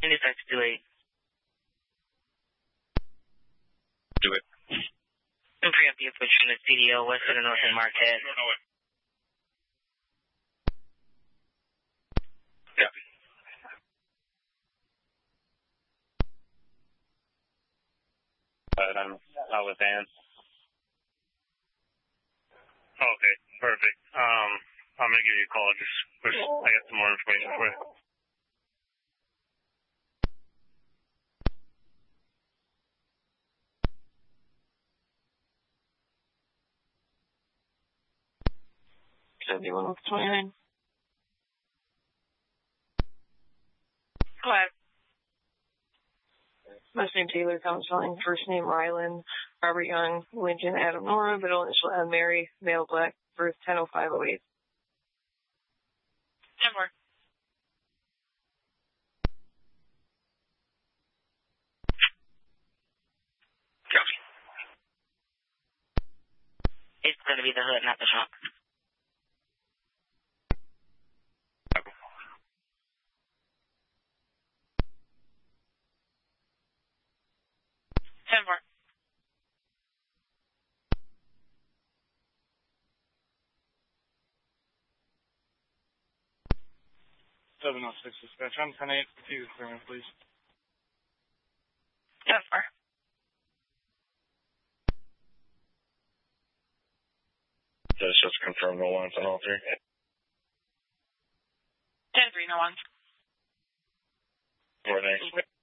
Indispatch 28. Do it. And preempt the approach from the CDO west of the North and Marquette. Copy. I'm out with Dan. Okay, perfect. I'm gonna give you a call. I got some more information for you. $71 with 29. Go ahead. Last name Taylor, counseling. First name Ryland, Robert Young, Lincoln, Adam Nora, middle initial M Mary, male black, birth 10/05/08. 10-4. Copy. It's going to be the hood, not the trunk. Copy. $706 dispatch. I'm 10-8. Please clear me, please. 10-4. That's just confirm no lines on all three. 10-3, no one. Or next.